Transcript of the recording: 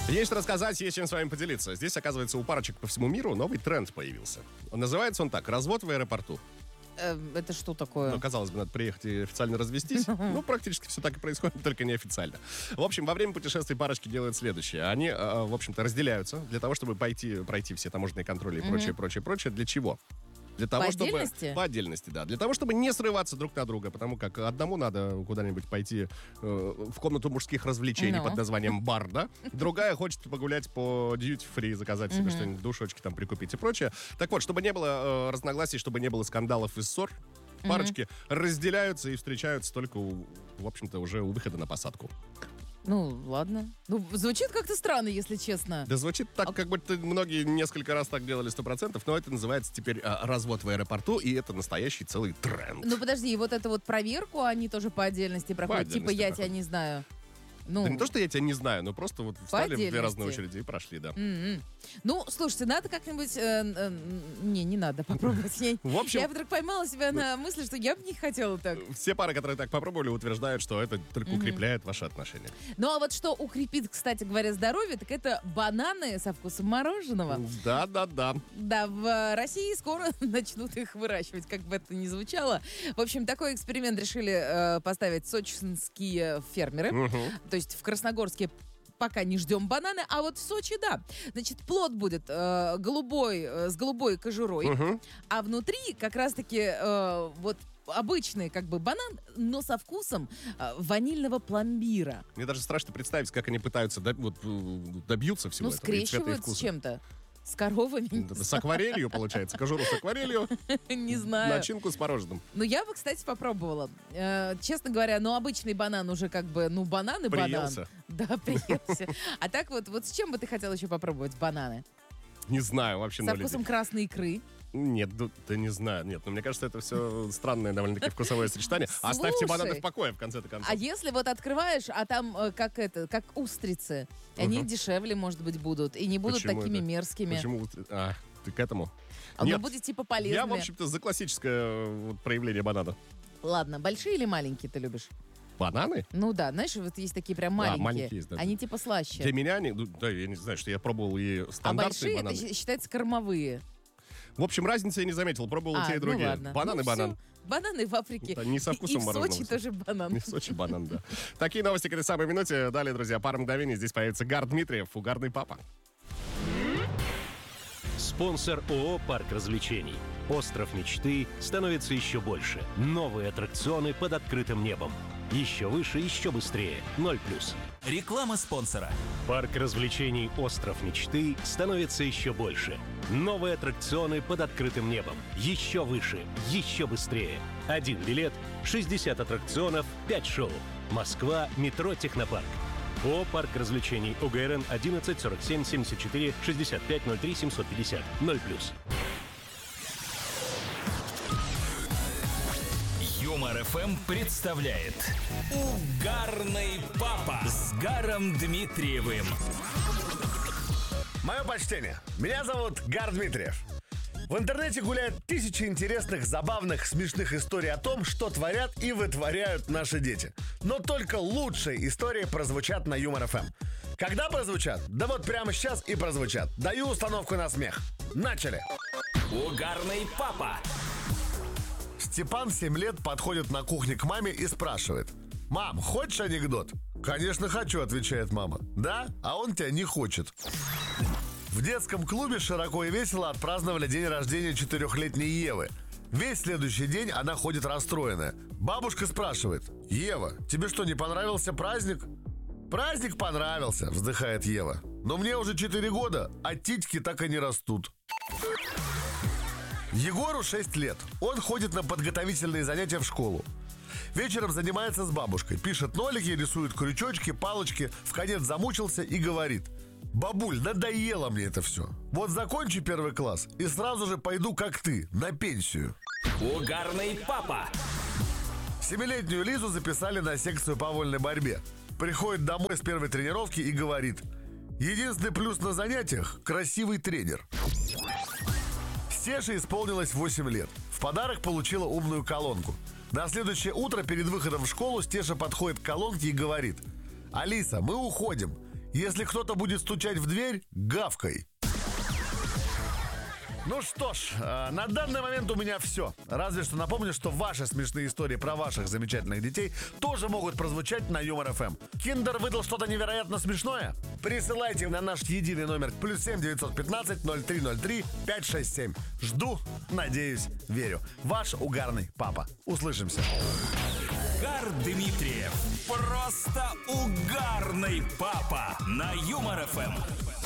Есть что рассказать, есть чем с вами поделиться. Здесь, оказывается, у парочек по всему миру новый тренд появился. Называется он так: развод в аэропорту. Это что такое? Ну, казалось бы, надо приехать и официально развестись. Ну, практически все так и происходит, только неофициально. В общем, во время путешествий парочки делают следующее. Они, в общем-то, разделяются пройти все таможенные контроли и прочее. Для чего? Для того, по чтобы... отдельности? По отдельности, да. Для того, чтобы не срываться друг на друга. Потому как одному надо куда-нибудь пойти в комнату мужских развлечений под названием бар, да? Другая хочет погулять по duty-free, заказать себе что-нибудь, душочки там прикупить и прочее. Так вот, чтобы не было разногласий, чтобы не было скандалов и ссор, парочки разделяются и встречаются только, в общем-то, уже у выхода на посадку. Ну, ладно. Ну, звучит как-то странно, если честно. Да звучит так, как будто многие несколько раз так делали 100%, но это называется теперь развод в аэропорту, и это настоящий целый тренд. Ну, подожди, и вот эту вот проверку они тоже по отдельности проходят? Типа, я тебя не знаю. Ну, да не то, что я тебя не знаю, но просто вот встали в две разные очереди и прошли, да. Ну, слушайте, надо как-нибудь... не надо попробовать. В общем... Я вдруг поймала себя на мысли, что я бы не хотела так. Все пары, которые так попробовали, утверждают, что это только укрепляет ваши отношения. Ну, а вот что укрепит, кстати говоря, здоровье, так это бананы со вкусом мороженого. Да. Да, в России скоро начнут их выращивать, как бы это ни звучало. В общем, такой эксперимент решили поставить сочинские фермеры. То есть в Красногорске пока не ждем бананы, а вот в Сочи, да. Значит, плод будет голубой, с голубой кожурой, а внутри как раз-таки вот обычный как бы банан, но со вкусом ванильного пломбира. Мне даже страшно представить, как они пытаются добьются всего этого. Скрещивают с чем-то. С коровами. С акварелью, получается. Кожуру с акварелью. Не знаю. Начинку с мороженым. Ну, я бы, кстати, попробовала. Честно говоря, обычный банан уже как бы, банан и банан. Приелся. Да, приелся. А так вот с чем бы ты хотел еще попробовать бананы? Не знаю, вообще. Со вкусом красной икры? Нет, да не знаю. Нет, мне кажется, это все странное довольно-таки вкусовое сочетание. Оставьте бананы в покое, в конце-то концов. А если вот открываешь, а там как устрицы, они дешевле, может быть, будут, и не будут такими мерзкими. Почему? Ты к этому? Оно будет типа полезное. Я, в общем-то, за классическое проявление банана. Ладно, большие или маленькие ты любишь? Бананы? Ну да, знаешь, вот есть такие прям маленькие. Маленькие есть, да. Они типа слаще. Для меня они, я не знаю, что я пробовал и стандартные бананы. А большие, это считается кормовые. В общем, разницы я не заметил, пробовал те и другие. Ладно. Банан и банан. Бананы в Африке. Да, не со вкусом мороженого. И в Сочи тоже банан. И в Сочи банан, да. Такие новости к этой самой минуте. Далее, друзья, пара мгновений. Здесь появится Гар Дмитриев, угарный папа. Спонсор ООО «Парк развлечений». Остров мечты становится еще больше. Новые аттракционы под открытым небом. Еще выше, еще быстрее. 0+. Реклама спонсора. Парк развлечений «Остров мечты» становится еще больше. Новые аттракционы под открытым небом. Еще выше, еще быстрее. 1 билет, 60 аттракционов, 5 шоу. Москва, метро «Технопарк». ООО «Парк развлечений». ОГРН 11 47 74 65 03 750. 0+. Юмор ФМ представляет Угарный папа с Гаром Дмитриевым. Мое почтение. Меня зовут Гар Дмитриев. В интернете гуляют тысячи интересных, забавных, смешных историй о том, что творят и вытворяют наши дети. Но только лучшие истории прозвучат на Юмор ФМ. Когда прозвучат? Да вот прямо сейчас и прозвучат. Даю установку на смех. Начали. Угарный папа. Степан 7 лет подходит на кухне к маме и спрашивает: «Мам, хочешь анекдот?» «Конечно хочу», — отвечает мама. «Да? А он тебя не хочет». В детском клубе широко и весело отпраздновали день рождения 4-летней Евы. Весь следующий день она ходит расстроенная. Бабушка спрашивает: «Ева, тебе что, не понравился праздник?» «Праздник понравился», — вздыхает Ева. «Но мне уже 4 года, а титьки так и не растут». Егору 6 лет. Он ходит на подготовительные занятия в школу. Вечером занимается с бабушкой. Пишет нолики, рисует крючочки, палочки. Вконец замучился и говорит: «Бабуль, надоело мне это все. Вот закончи 1 класс и сразу же пойду, как ты, на пенсию». Угарный папа. 7-летнюю Лизу записали на секцию по вольной борьбе. Приходит домой с первой тренировки и говорит: «Единственный плюс на занятиях – красивый тренер». Стеше исполнилось 8 лет. В подарок получила умную колонку. На следующее утро перед выходом в школу Стеша подходит к колонке и говорит: «Алиса, мы уходим. Если кто-то будет стучать в дверь, гавкай. Ну что ж, на данный момент у меня все. Разве что напомню, что ваши смешные истории про ваших замечательных детей тоже могут прозвучать на Юмор ФМ. Киндер выдал что-то невероятно смешное? Присылайте на наш единый номер +7 915 0303 567. Жду, надеюсь, верю. Ваш угарный папа. Услышимся. Угар Дмитриев. Просто угарный папа на Юмор ФМ.